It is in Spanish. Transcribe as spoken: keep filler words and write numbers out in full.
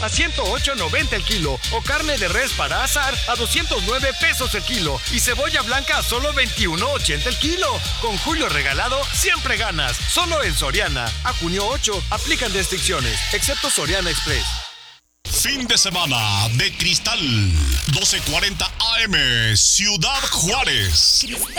a ciento ocho noventa el kilo. O carne de res para asar a doscientos nueve pesos el kilo. Y cebolla blanca a solo veintiuno ochenta el kilo. Con Julio Regalado, siempre ganas. Solo en Soriana. A junio ocho, aplican restricciones, excepto Soriana Express. Fin de semana de Cristal. doce cuarenta A M, Ciudad Juárez.